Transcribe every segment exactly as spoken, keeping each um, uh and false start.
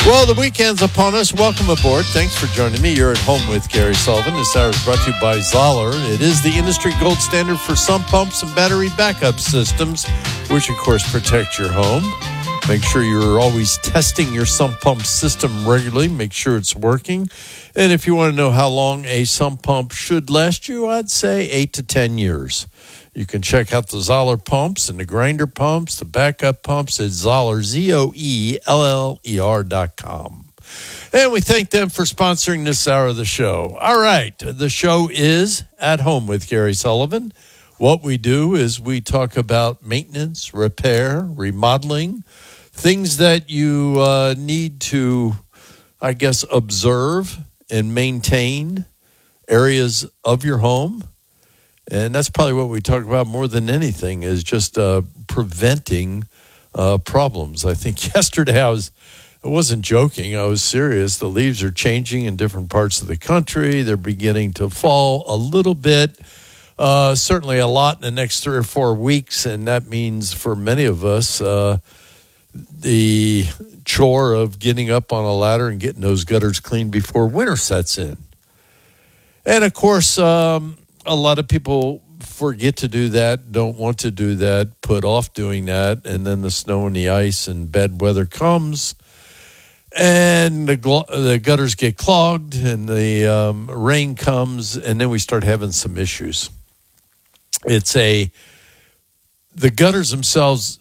Well, the weekend's upon us. Welcome aboard. Thanks for joining me. You're at home with Gary Sullivan. This hour is brought to you by Zoller. It is the industry gold standard for sump pumps and battery backup systems, which, of course, protect your home. Make sure you're always testing your sump pump system regularly. Make sure it's working. And if you want to know how long a sump pump should last you, I'd say eight to ten years. You can check out the Zoller pumps and the grinder pumps, the backup pumps at Zoller, Z O E L L E R dot com. And we thank them for sponsoring this hour of the show. All right, the show is At Home with Gary Sullivan. What we do is we talk about maintenance, repair, remodeling, things that you uh, need to, I guess, observe and maintain areas of your home. And that's probably what we talk about more than anything is just uh, preventing uh, problems. I think yesterday I was, I wasn't joking. I was serious. The leaves are changing in different parts of the country. They're beginning to fall a little bit, uh, certainly a lot in the next three or four weeks. And that means for many of us, uh, the chore of getting up on a ladder and getting those gutters cleaned before winter sets in. And of course, um, a lot of people forget to do that, don't want to do that, put off doing that, and then the snow and the ice and bad weather comes, and the, gl- the gutters get clogged, and the um, rain comes, and then we start having some issues. It's a, the gutters themselves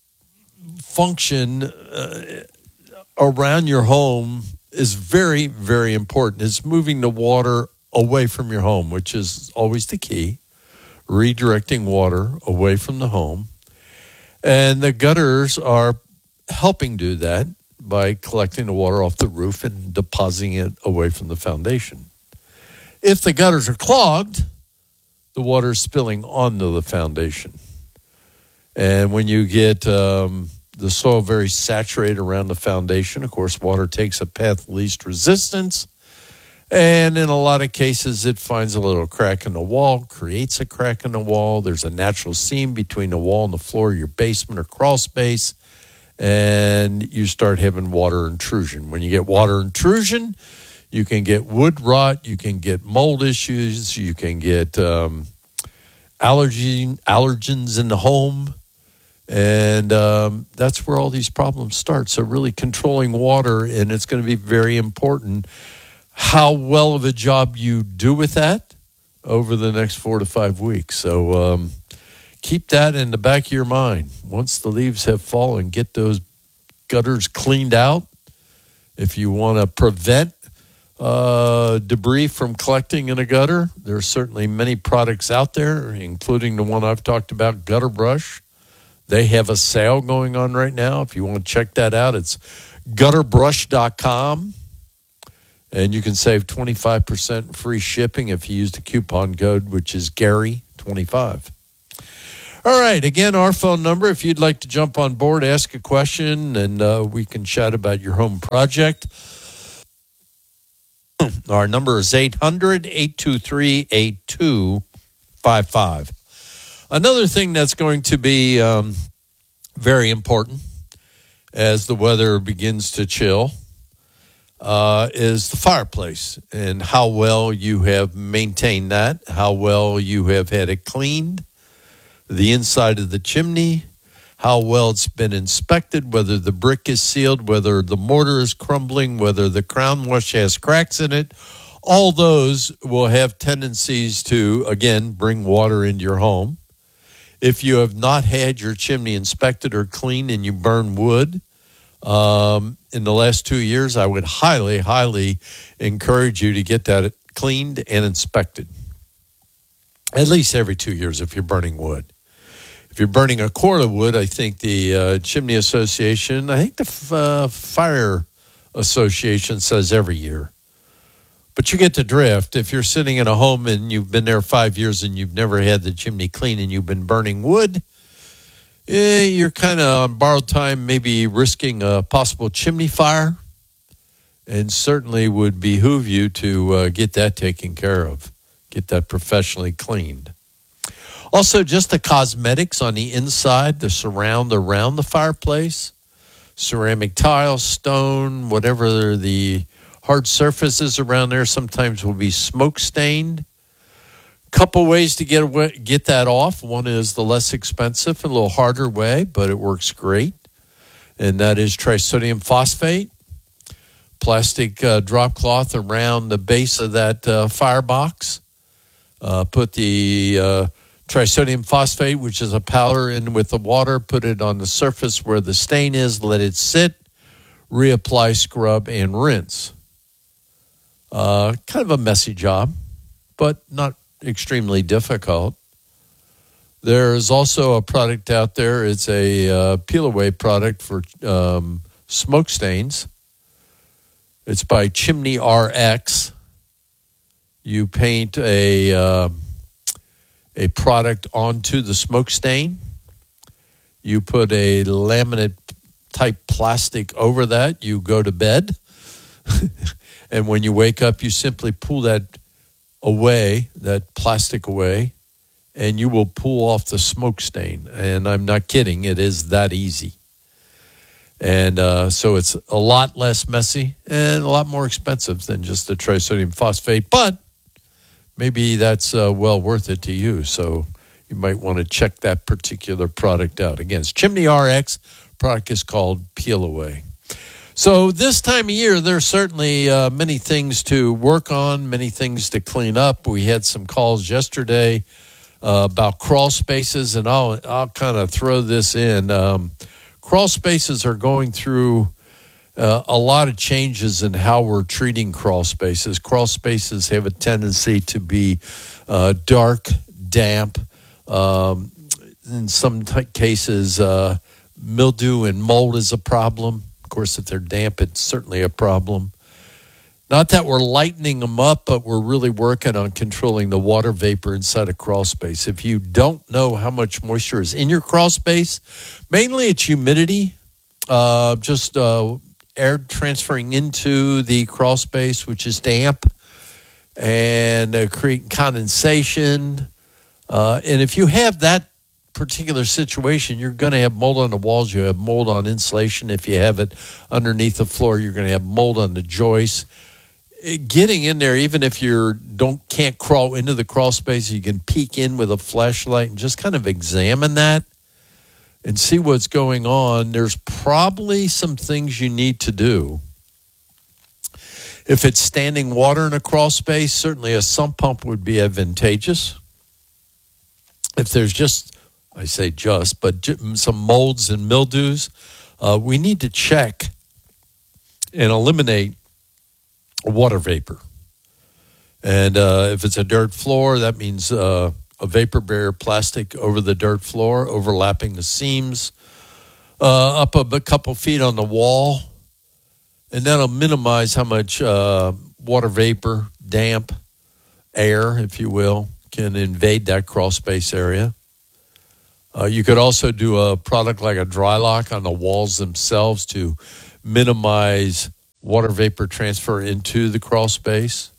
function uh, around your home is very, very important. It's moving the water away from your home, which is always the key, redirecting water away from the home. And the gutters are helping do that by collecting the water off the roof and depositing it away from the foundation. If the gutters are clogged, the water is spilling onto the foundation. And when you get um, the soil very saturated around the foundation, of course, water takes a path of least resistance. And in a lot of cases, it finds a little crack in the wall, creates a crack in the wall. There's a natural seam between the wall and the floor of your basement or crawl space, and you start having water intrusion. When you get water intrusion, you can get wood rot, you can get mold issues, you can get um, allergy, allergens in the home, and um, that's where all these problems start. So really controlling water, and it's going to be very important how well of a job you do with that over the next four to five weeks. So um, keep that in the back of your mind. Once the leaves have fallen, get those gutters cleaned out. If you want to prevent uh, debris from collecting in a gutter, there are certainly many products out there, including the one I've talked about, Gutter Brush. They have a sale going on right now. If you want to check that out, it's gutter brush dot com. And you can save twenty-five percent free shipping if you use the coupon code, which is Gary twenty-five. All right, again, our phone number, if you'd like to jump on board, ask a question, and uh, we can chat about your home project. Our number is eight hundred, eight two three, eight two five five. Another thing that's going to be um, very important as the weather begins to chill Uh, is the fireplace and how well you have maintained that, how well you have had it cleaned, the inside of the chimney, how well it's been inspected, whether the brick is sealed, whether the mortar is crumbling, whether the crown wash has cracks in it. All those will have tendencies to, again, bring water into your home. If you have not had your chimney inspected or cleaned and you burn wood, Um, in the last two years, I would highly, highly encourage you to get that cleaned and inspected. At least every two years if you're burning wood. If you're burning a quart of wood, I think the uh, Chimney Association, I think the uh, Fire Association says every year. But you get the drift. If you're sitting in a home and you've been there five years and you've never had the chimney clean and you've been burning wood, eh, you're kind of on borrowed time, maybe risking a possible chimney fire, and certainly would behoove you to uh, get that taken care of, get that professionally cleaned. Also, just the cosmetics on the inside, the surround around the fireplace. ceramic tile, stone, whatever the hard surfaces around there sometimes will be smoke stained. Couple ways to get away, get that off. One is the less expensive, a little harder way, but it works great. And that is trisodium phosphate. Plastic uh, drop cloth around the base of that uh, firebox. Uh, put the uh, trisodium phosphate, which is a powder, in with the water. Put it on the surface where the stain is. Let it sit. Reapply, scrub, and rinse. Uh, kind of a messy job, but not extremely difficult. There's also a product out there. It's a uh, peel-away product for um, smoke stains. It's by Chimney R X. You paint a uh, a product onto the smoke stain. You put a laminate-type plastic over that. You go to bed. And when you wake up, you simply pull that away, that plastic away, and you will pull off the smoke stain. And I'm not kidding. It is that easy. And uh, so it's a lot less messy and a lot more expensive than just the trisodium phosphate. But maybe that's uh, well worth it to you. So you might want to check that particular product out. Again, it's Chimney R X. Product is called Peel Away. So this time of year, there's certainly uh, many things to work on, many things to clean up. We had some calls yesterday uh, about crawl spaces, and I'll I'll kind of throw this in. Um, crawl spaces are going through uh, a lot of changes in how we're treating crawl spaces. Crawl spaces have a tendency to be uh, dark, damp, um, in some t- cases, uh, mildew and mold is a problem. Of course, if they're damp, it's certainly a problem. Not that we're lightening them up, but we're really working on controlling the water vapor inside a crawl space. If you don't know how much moisture is in your crawl space, mainly it's humidity, uh, just uh, air transferring into the crawl space, which is damp, and uh, creating condensation. Uh, and if you have that particular situation, you're going to have mold on the walls. You have mold on insulation. If you have it underneath the floor, you're going to have mold on the joists. Getting in there, even if you don't can't crawl into the crawl space, you can peek in with a flashlight and just kind of examine that and see what's going on. There's probably some things you need to do. If it's standing water in a crawl space, certainly a sump pump would be advantageous. If there's just I say just, but some molds and mildews, uh, we need to check and eliminate water vapor. And uh, if it's a dirt floor, that means uh, a vapor barrier plastic over the dirt floor, overlapping the seams, uh, up a, a couple feet on the wall. And that'll minimize how much uh, water vapor, damp, air, if you will, can invade that crawl space area. Uh, you could also do a product like a dry lock on the walls themselves to minimize water vapor transfer into the crawl space.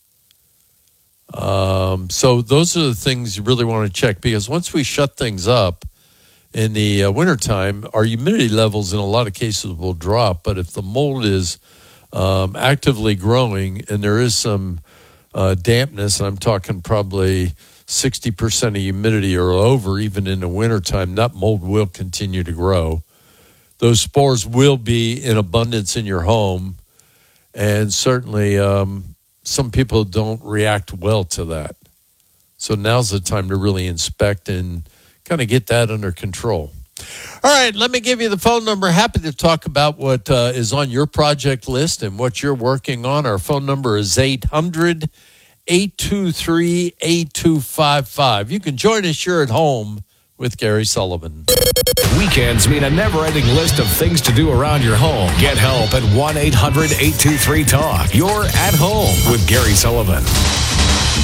Um, so those are the things you really want to check, because once we shut things up in the uh, wintertime, our humidity levels in a lot of cases will drop. But if the mold is um, actively growing and there is some uh, dampness, and I'm talking probably sixty percent of humidity or over, even in the wintertime, that mold will continue to grow. Those spores will be in abundance in your home, and certainly um, some people don't react well to that. So now's the time to really inspect and kind of get that under control. All right, let me give you the phone number. Happy to talk about what uh, is on your project list and what you're working on. Our phone number is eight hundred, eight two three, eight two five five. You can join us here at home with Gary Sullivan. Weekends mean a never-ending list of things to do around your home. Get help at one eight hundred, eight two three, talk. You're at home with Gary Sullivan.